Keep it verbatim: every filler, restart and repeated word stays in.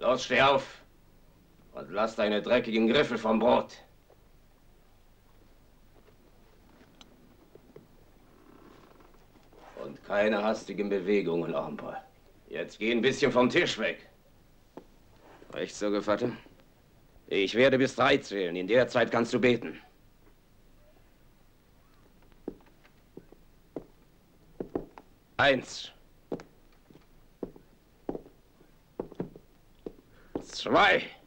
Los, steh auf und lass deine dreckigen Griffel vom Brot. Und keine hastigen Bewegungen, Amper. Jetzt geh ein bisschen vom Tisch weg. Recht so, Gevatter? Ich werde bis drei zählen. In der Zeit kannst du beten. Eins. Zwei.